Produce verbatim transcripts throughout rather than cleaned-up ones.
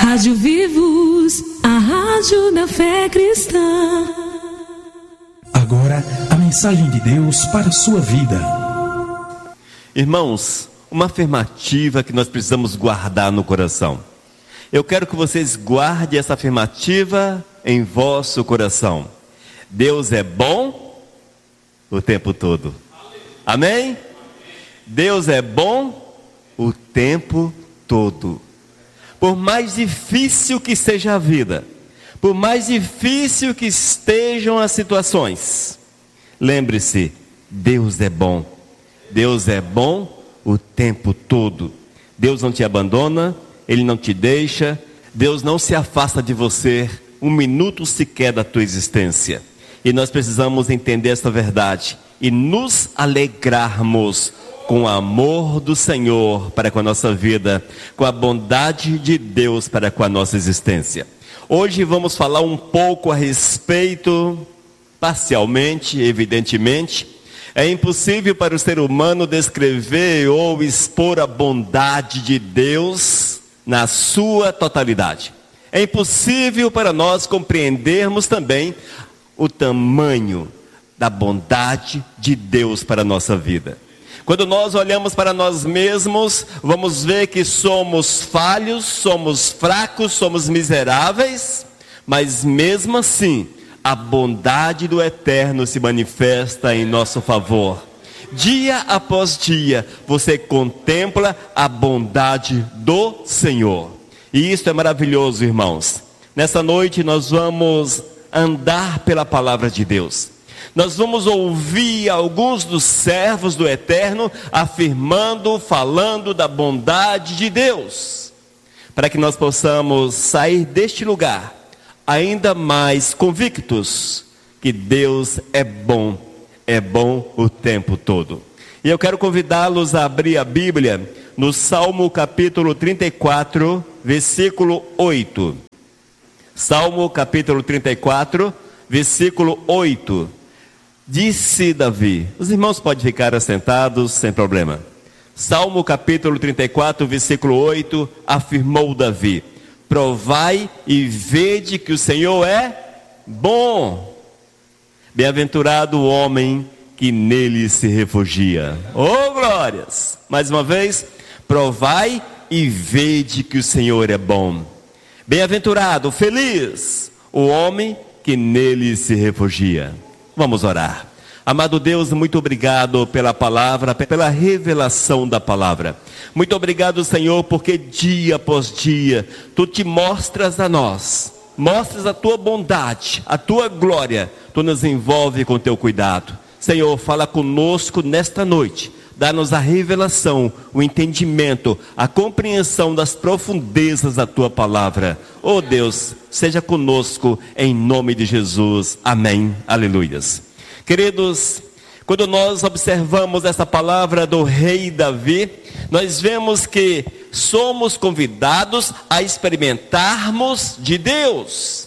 Rádio Vivos, a rádio da fé cristã. Agora, a mensagem de Deus para a sua vida. Irmãos, uma afirmativa que nós precisamos guardar no coração. Eu quero que vocês guardem essa afirmativa em vosso coração. Deus é bom o tempo todo. Amém? Deus é bom o tempo todo. Por mais difícil que seja a vida, por mais difícil que estejam as situações, lembre-se, Deus é bom. Deus é bom o tempo todo. Deus não te abandona, Ele não te deixa, Deus não se afasta de você um minuto sequer da tua existência. E nós precisamos entender essa verdade e nos alegrarmos com o amor do Senhor para com a nossa vida, com a bondade de Deus para com a nossa existência. Hoje vamos falar um pouco a respeito, parcialmente, evidentemente. É impossível para o ser humano descrever ou expor a bondade de Deus na sua totalidade. É impossível para nós compreendermos também o tamanho da bondade de Deus para a nossa vida. Quando nós olhamos para nós mesmos, vamos ver que somos falhos, somos fracos, somos miseráveis, mas mesmo assim, a bondade do Eterno se manifesta em nosso favor. Dia após dia, você contempla a bondade do Senhor. E isso é maravilhoso, irmãos. Nessa noite nós vamos andar pela palavra de Deus. Nós vamos ouvir alguns dos servos do Eterno afirmando, falando da bondade de Deus, para que nós possamos sair deste lugar ainda mais convictos que Deus é bom, é bom o tempo todo. E eu quero convidá-los a abrir a Bíblia no Salmo capítulo trinta e quatro, versículo oito. Salmo capítulo trinta e quatro, versículo oito. Disse Davi, os irmãos podem ficar assentados sem problema. Salmo capítulo trinta e quatro, versículo oito, afirmou Davi: provai e vede que o Senhor é bom. Bem-aventurado o homem que nele se refugia. Oh, glórias! Mais uma vez, provai e vede que o Senhor é bom. Bem-aventurado, feliz o homem que nele se refugia. Vamos orar. Amado Deus, muito obrigado pela palavra, pela revelação da palavra. Muito obrigado, Senhor, porque dia após dia Tu te mostras a nós, mostras a Tua bondade, a Tua glória. Tu nos envolve com Teu cuidado. Senhor, fala conosco nesta noite. Dá-nos a revelação, o entendimento, a compreensão das profundezas da Tua palavra. Oh Deus, seja conosco em nome de Jesus. Amém. Aleluias. Queridos, quando nós observamos essa palavra do rei Davi, nós vemos que somos convidados a experimentarmos de Deus.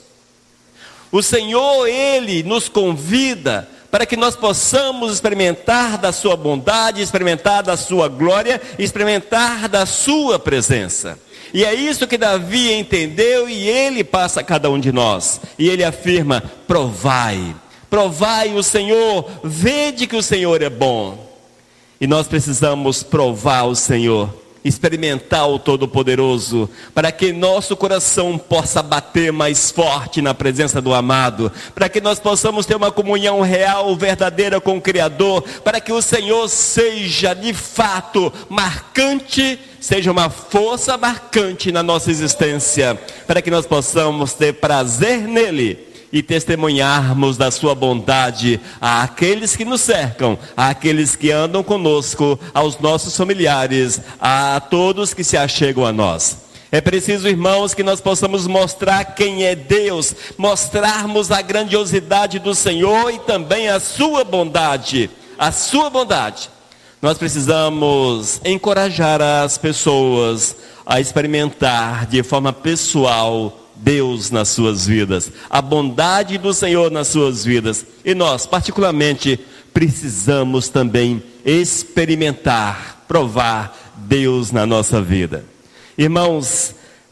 O Senhor, Ele nos convida para que nós possamos experimentar da sua bondade, experimentar da sua glória, experimentar da sua presença. E é isso que Davi entendeu e ele passa a cada um de nós. E ele afirma: provai, provai o Senhor, vede que o Senhor é bom. E nós precisamos provar o Senhor, experimentar o Todo-Poderoso, para que nosso coração possa bater mais forte na presença do amado, para que nós possamos ter uma comunhão real, verdadeira com o Criador, para que o Senhor seja de fato marcante, seja uma força marcante na nossa existência, para que nós possamos ter prazer nele e testemunharmos da sua bondade àqueles que nos cercam, àqueles que andam conosco, aos nossos familiares, a todos que se achegam a nós. É preciso, irmãos, que nós possamos mostrar quem é Deus, mostrarmos a grandiosidade do Senhor e também a sua bondade, a sua bondade. Nós precisamos encorajar as pessoas a experimentar de forma pessoal Deus nas suas vidas, a bondade do Senhor nas suas vidas. E nós, particularmente, precisamos também experimentar, provar Deus na nossa vida. Irmãos,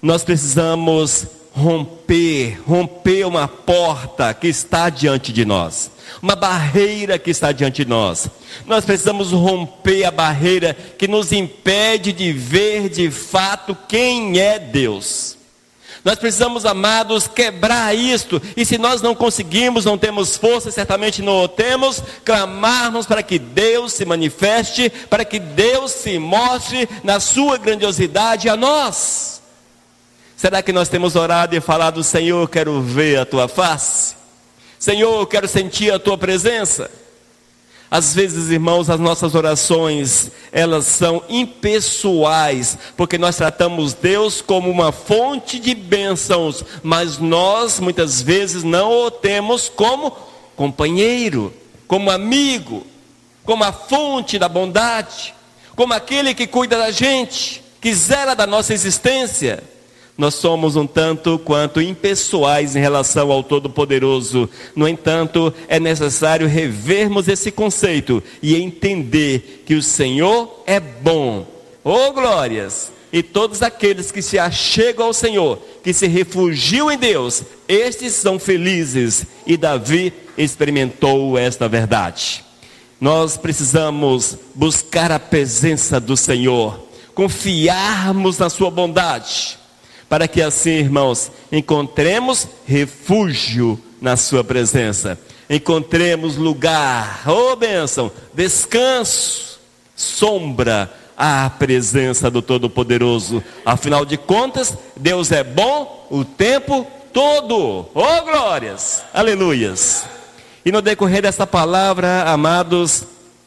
nós precisamos romper, romper uma porta que está diante de nós, uma barreira que está diante de nós. Nós precisamos romper a barreira que nos impede de ver de fato quem é Deus. Nós precisamos, amados, quebrar isto, e se nós não conseguimos, não temos força, certamente não o temos, clamarmos para que Deus se manifeste, para que Deus se mostre na sua grandiosidade a nós. Será que nós temos orado e falado: Senhor, eu quero ver a tua face? Senhor, eu quero sentir a tua presença? Às vezes, irmãos, as nossas orações, elas são impessoais, porque nós tratamos Deus como uma fonte de bênçãos, mas nós, muitas vezes, não o temos como companheiro, como amigo, como a fonte da bondade, como aquele que cuida da gente, que zela da nossa existência. Nós somos um tanto quanto impessoais em relação ao Todo-Poderoso. No entanto, é necessário revermos esse conceito e entender que o Senhor é bom. Oh, glórias! E todos aqueles que se achegam ao Senhor, que se refugiam em Deus, estes são felizes. E Davi experimentou esta verdade. Nós precisamos buscar a presença do Senhor, confiarmos na sua bondade, para que assim, irmãos, encontremos refúgio na sua presença, encontremos lugar, oh bênção, descanso, sombra à presença do Todo-Poderoso. Afinal de contas, Deus é bom o tempo todo. Oh glórias, aleluias. E no decorrer dessa palavra, amados,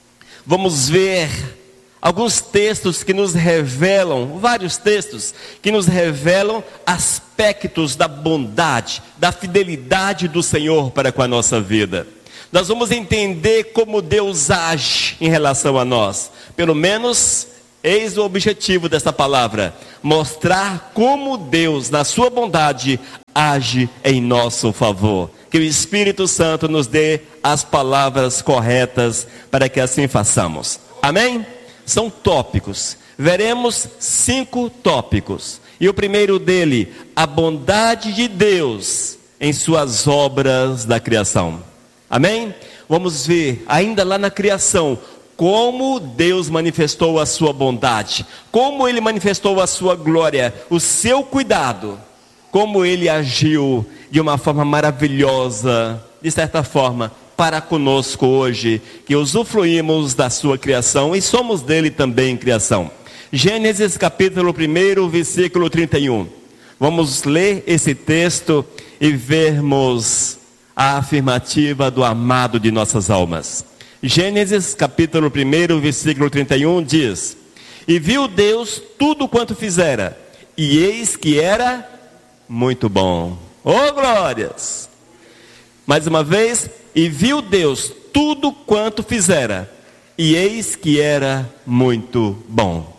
vamos ver alguns textos que nos revelam, vários textos que nos revelam aspectos da bondade, da fidelidade do Senhor para com a nossa vida. Nós vamos entender como Deus age em relação a nós. Pelo menos, eis o objetivo dessa palavra: mostrar como Deus, na sua bondade, age em nosso favor. Que o Espírito Santo nos dê as palavras corretas para que assim façamos. Amém? São tópicos, veremos cinco tópicos, e o primeiro dele, a bondade de Deus em suas obras da criação. Amém? Vamos ver, ainda lá na criação, como Deus manifestou a sua bondade, como Ele manifestou a sua glória, o seu cuidado, como Ele agiu de uma forma maravilhosa, de certa forma, para conosco hoje, que usufruímos da sua criação e somos dele também criação. Gênesis capítulo um, versículo trinta e um. Vamos ler esse texto e vermos a afirmativa do amado de nossas almas. Gênesis capítulo um, versículo trinta e um diz: E viu Deus tudo quanto fizera, e eis que era muito bom. Oh glórias! Mais uma vez, e viu Deus tudo quanto fizera, e eis que era muito bom.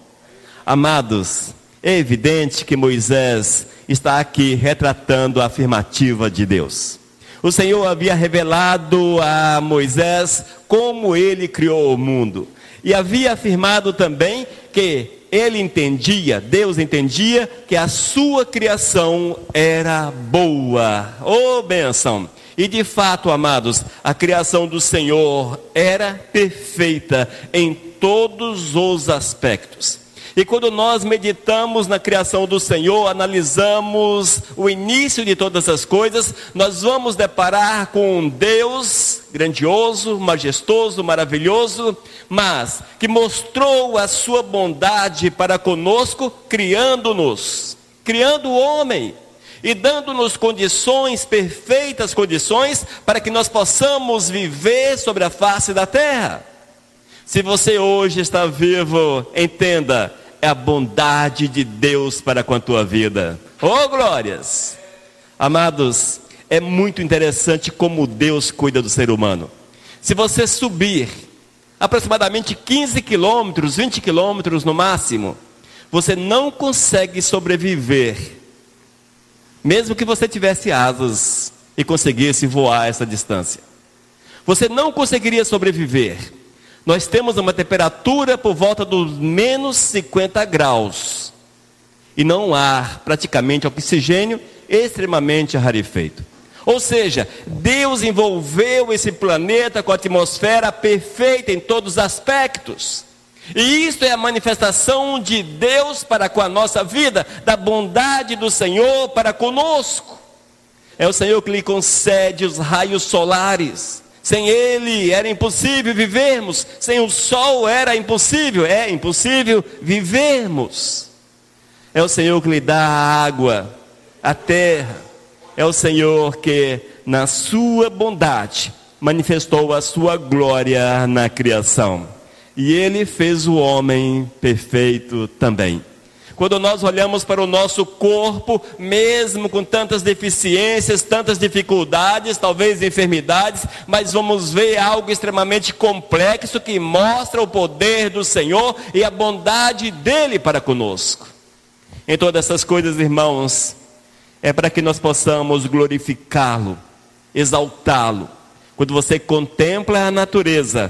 Amados, é evidente que Moisés está aqui retratando a afirmativa de Deus. O Senhor havia revelado a Moisés como ele criou o mundo, e havia afirmado também que ele entendia, Deus entendia, que a sua criação era boa. Oh bênção! E de fato, amados, a criação do Senhor era perfeita em todos os aspectos. E quando nós meditamos na criação do Senhor, analisamos o início de todas as coisas, nós vamos deparar com um Deus grandioso, majestoso, maravilhoso, mas que mostrou a sua bondade para conosco, criando-nos, criando o homem, e dando-nos condições, perfeitas condições, para que nós possamos viver sobre a face da terra. Se você hoje está vivo, entenda, é a bondade de Deus para com a tua vida. Oh glórias! Amados, é muito interessante como Deus cuida do ser humano. Se você subir aproximadamente quinze quilômetros, vinte quilômetros no máximo, você não consegue sobreviver, mesmo que você tivesse asas e conseguisse voar essa distância. Você não conseguiria sobreviver. Nós temos uma temperatura por volta dos menos cinquenta graus. e não há praticamente oxigênio, extremamente rarefeito. Ou seja, Deus envolveu esse planeta com a atmosfera perfeita em todos os aspectos. E isto é a manifestação de Deus para com a nossa vida, da bondade do Senhor para conosco. É o Senhor que lhe concede os raios solares. Sem Ele era impossível vivermos. Sem o sol era impossível, é impossível vivermos. É o Senhor que lhe dá a água, a terra. É o Senhor que, na sua bondade, manifestou a sua glória na criação. E Ele fez o homem perfeito também. Quando nós olhamos para o nosso corpo, mesmo com tantas deficiências, tantas dificuldades, talvez enfermidades, mas vamos ver algo extremamente complexo que mostra o poder do Senhor e a bondade dEle para conosco. Em todas essas coisas, irmãos, é para que nós possamos glorificá-lo, exaltá-lo. Quando você contempla a natureza,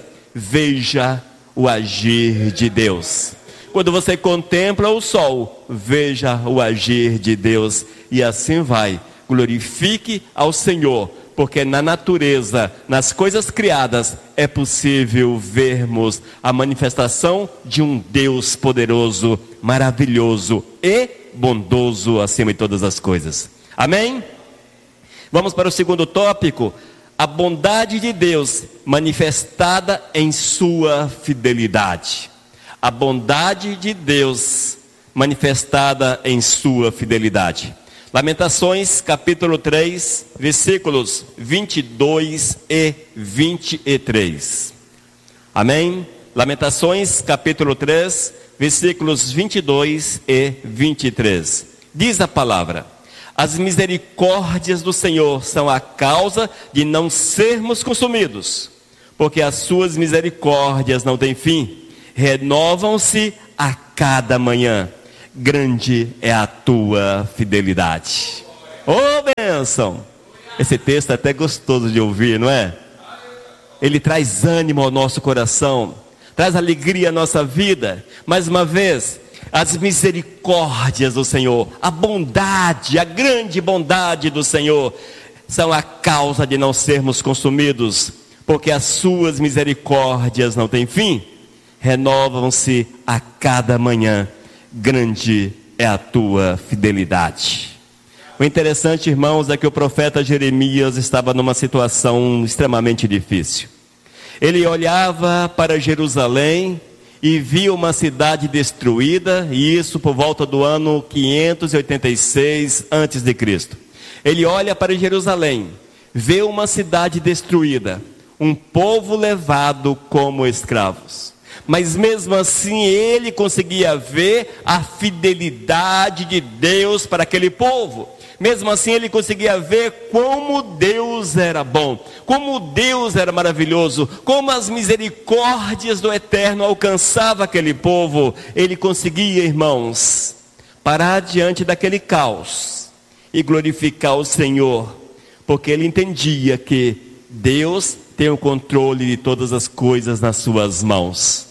veja o agir de Deus. Quando você contempla o sol, veja o agir de Deus. E assim vai, glorifique ao Senhor, porque na natureza, nas coisas criadas, é possível vermos a manifestação de um Deus poderoso, maravilhoso e bondoso acima de todas as coisas. Amém? Vamos para o segundo tópico. A bondade de Deus manifestada em sua fidelidade. A bondade de Deus manifestada em sua fidelidade. Lamentações capítulo três, versículos vinte e dois e vinte e três. Amém? Lamentações capítulo três, versículos vinte e dois e vinte e três. Diz a palavra: as misericórdias do Senhor são a causa de não sermos consumidos, porque as suas misericórdias não têm fim, renovam-se a cada manhã. Grande é a tua fidelidade. Oh, bênção! Esse texto é até gostoso de ouvir, não é? Ele traz ânimo ao nosso coração, traz alegria à nossa vida. Mais uma vez, as misericórdias do Senhor, a bondade, a grande bondade do Senhor, são a causa de não sermos consumidos, porque as suas misericórdias não têm fim, renovam-se a cada manhã. Grande é a tua fidelidade. O interessante, irmãos, é que o profeta Jeremias estava numa situação extremamente difícil. Ele olhava para Jerusalém e via uma cidade destruída, e isso por volta do ano quinhentos e oitenta e seis antes de Cristo. Ele olha para Jerusalém, vê uma cidade destruída, um povo levado como escravos. Mas mesmo assim ele conseguia ver a fidelidade de Deus para aquele povo. Mesmo assim ele conseguia ver como Deus era bom, como Deus era maravilhoso, como as misericórdias do Eterno alcançavam aquele povo. Ele conseguia, irmãos, parar diante daquele caos e glorificar o Senhor, porque ele entendia que Deus tem o controle de todas as coisas nas suas mãos.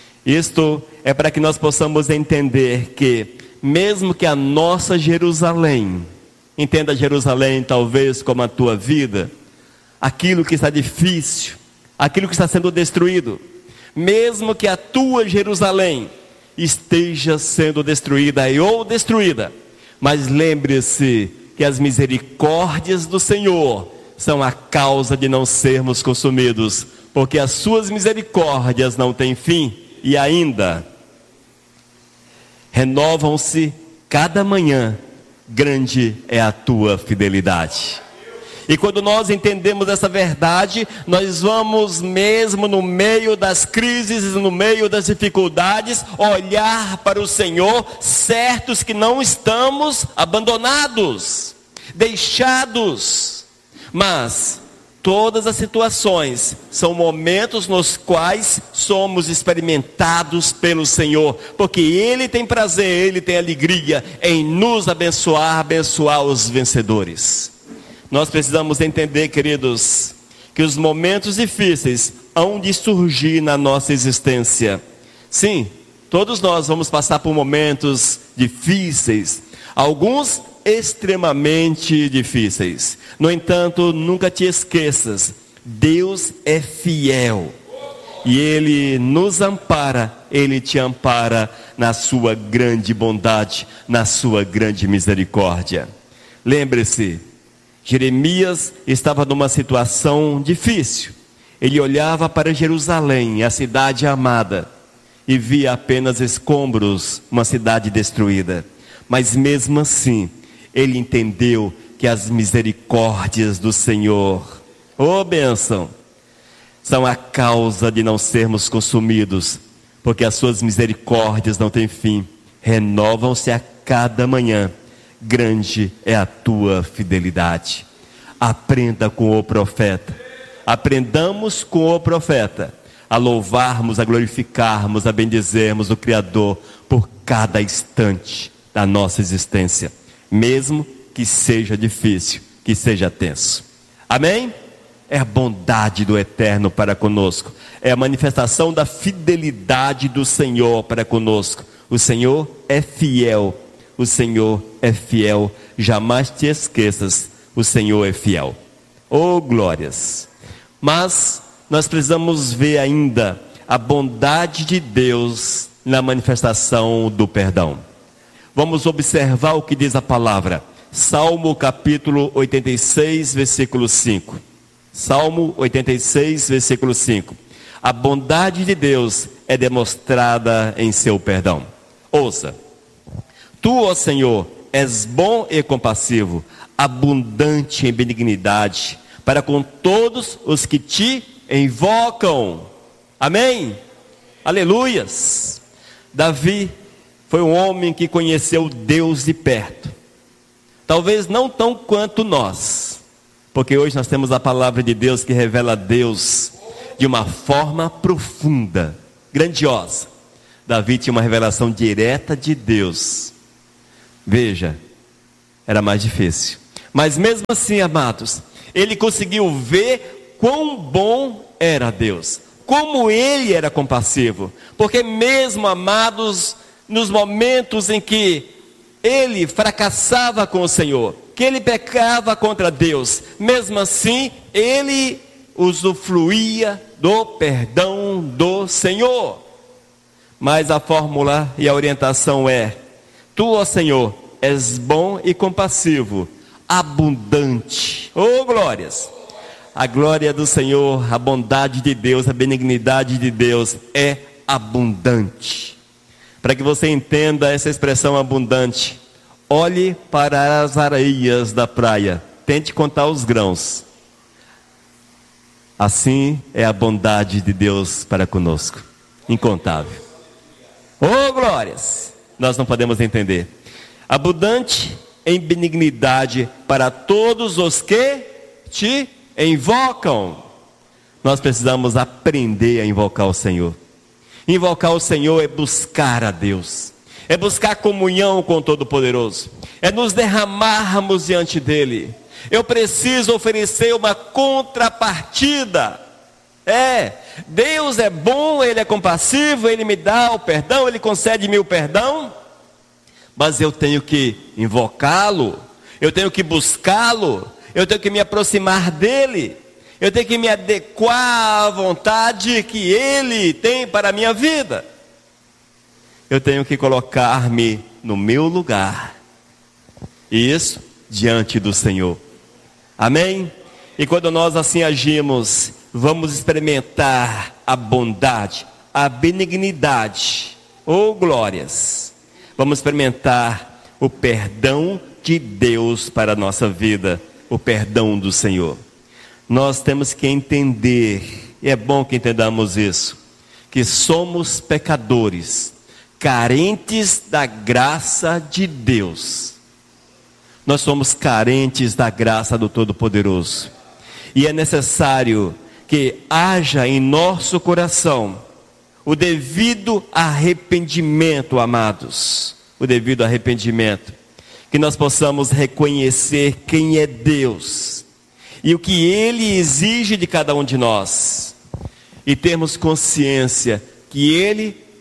Isto é para que nós possamos entender que, mesmo que a nossa Jerusalém, entenda Jerusalém talvez como a tua vida, aquilo que está difícil, aquilo que está sendo destruído, mesmo que a tua Jerusalém esteja sendo destruída ou destruída, mas lembre-se que as misericórdias do Senhor são a causa de não sermos consumidos, porque as suas misericórdias não têm fim, e ainda renovam-se cada manhã. Grande é a tua fidelidade. E quando nós entendemos essa verdade, nós vamos mesmo no meio das crises, no meio das dificuldades, olhar para o Senhor, certos que não estamos abandonados, deixados. Mas todas as situações são momentos nos quais somos experimentados pelo Senhor, porque Ele tem prazer, Ele tem alegria em nos abençoar, abençoar os vencedores. Nós precisamos entender, queridos, que os momentos difíceis hão de surgir na nossa existência. Sim, Todos nós vamos passar por momentos difíceis, alguns extremamente difíceis. No entanto, nunca te esqueças, Deus é fiel e Ele nos ampara, Ele te ampara na sua grande bondade, na sua grande misericórdia. Lembre-se, Jeremias estava numa situação difícil. Ele olhava para Jerusalém, a cidade amada, e via apenas escombros, uma cidade destruída. Mas mesmo assim, ele entendeu que as misericórdias do Senhor, ô bênção, são a causa de não sermos consumidos, porque as suas misericórdias não têm fim, renovam-se a cada manhã. Grande é a tua fidelidade. Aprenda com o profeta, aprendamos com o profeta a louvarmos, a glorificarmos, a bendizermos o Criador por cada instante da nossa existência, mesmo que seja difícil, que seja tenso. Amém? É a bondade do Eterno para conosco, é a manifestação da fidelidade do Senhor para conosco. O Senhor é fiel, o Senhor é fiel, jamais te esqueças, o Senhor é fiel. Oh glórias! Mas nós precisamos ver ainda a bondade de Deus na manifestação do perdão. Vamos observar o que diz a palavra. Salmo capítulo oitenta e seis, versículo cinco. Salmo oitenta e seis, versículo cinco. A bondade de Deus é demonstrada em seu perdão. Ouça. Tu, ó Senhor, és bom e compassivo, abundante em benignidade, para com todos os que te invocam. Amém? Aleluias. Davi foi um homem que conheceu Deus de perto. Talvez não tão quanto nós, porque hoje nós temos a palavra de Deus que revela Deus de uma forma profunda, grandiosa. Davi tinha uma revelação direta de Deus. Veja, era mais difícil. Mas mesmo assim, amados, ele conseguiu ver quão bom era Deus, como Ele era compassivo. Porque mesmo, amados, nos momentos em que ele fracassava com o Senhor, que ele pecava contra Deus, mesmo assim, ele usufruía do perdão do Senhor. Mas a fórmula e a orientação é: tu, ó Senhor, és bom e compassivo, abundante. Oh glórias! A glória do Senhor, a bondade de Deus, a benignidade de Deus é abundante. Para que você entenda essa expressão abundante, olhe para as areias da praia, tente contar os grãos. Assim é a bondade de Deus para conosco, incontável. Oh glórias! Nós não podemos entender. Abundante em benignidade para todos os que te invocam. Nós precisamos aprender a invocar o Senhor. Invocar o Senhor é buscar a Deus, é buscar comunhão com o Todo-Poderoso, é nos derramarmos diante dEle. Eu preciso oferecer uma contrapartida. É, Deus é bom, Ele é compassivo, Ele me dá o perdão, Ele concede-me o perdão, mas eu tenho que invocá-lo, eu tenho que buscá-lo, eu tenho que me aproximar dEle, eu tenho que me adequar à vontade que Ele tem para a minha vida. Eu tenho que colocar-me no meu lugar, e isso diante do Senhor. Amém? E quando nós assim agimos, vamos experimentar a bondade, a benignidade, oh glórias. Vamos experimentar o perdão de Deus para a nossa vida, o perdão do Senhor. Nós temos que entender, e é bom que entendamos isso, que somos pecadores, carentes da graça de Deus. Nós somos carentes da graça do Todo-Poderoso. E é necessário que haja em nosso coração o devido arrependimento, amados. O devido arrependimento. Que nós possamos reconhecer quem é Deus e o que Ele exige de cada um de nós. E termos consciência que Ele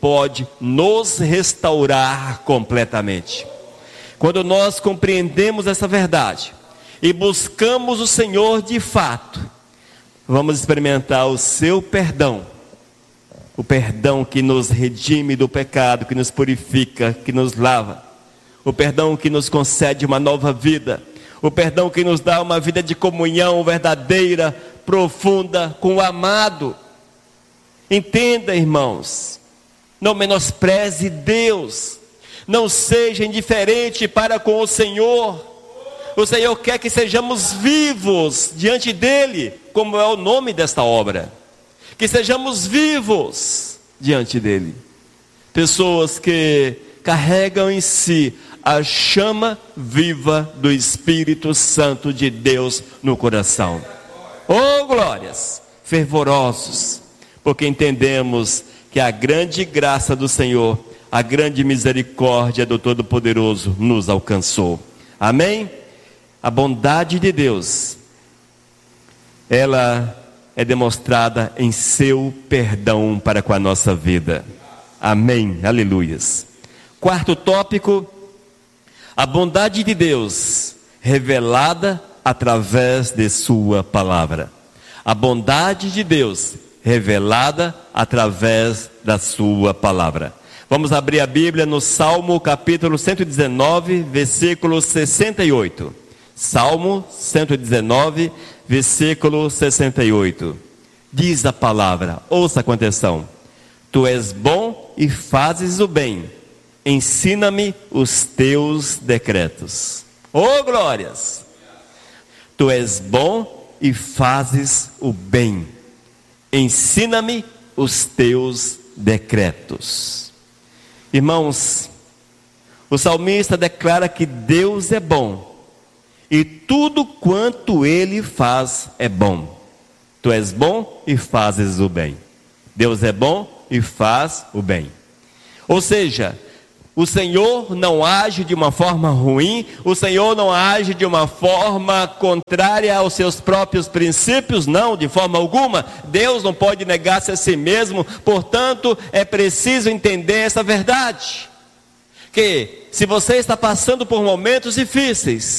pode nos restaurar completamente. Quando nós compreendemos essa verdade e buscamos o Senhor de fato, vamos experimentar o seu perdão, o perdão que nos redime do pecado, que nos purifica, que nos lava, o perdão que nos concede uma nova vida, o perdão que nos dá uma vida de comunhão verdadeira, profunda, com o amado. Entenda, irmãos, não menospreze Deus, não seja indiferente para com o Senhor. O Senhor quer que sejamos vivos diante dEle, como é o nome desta obra. Que sejamos vivos diante dEle. Pessoas que carregam em si a chama viva do Espírito Santo de Deus no coração. Oh, glórias! Fervorosos, porque entendemos que a grande graça do Senhor, a grande misericórdia do Todo-Poderoso nos alcançou. Amém? A bondade de Deus, ela é demonstrada em seu perdão para com a nossa vida. Amém, aleluias. Quarto tópico, a bondade de Deus revelada através de sua palavra. A bondade de Deus revelada através da sua palavra. Vamos abrir a Bíblia no Salmo capítulo cento e dezenove, versículo sessenta e oito. Salmo cento e dezenove, versículo sessenta e oito. Diz a palavra, ouça com atenção: Tu és bom e fazes o bem, ensina-me os teus decretos. Oh, glórias! Tu és bom e fazes o bem, ensina-me os teus decretos. Irmãos, o salmista declara que Deus é bom e tudo quanto Ele faz é bom. Tu és bom e fazes o bem. Deus é bom e faz o bem. Ou seja, o Senhor não age de uma forma ruim, o Senhor não age de uma forma contrária aos seus próprios princípios, não, de forma alguma. Deus não pode negar-se a si mesmo, portanto, é preciso entender essa verdade. Que se você está passando por momentos difíceis,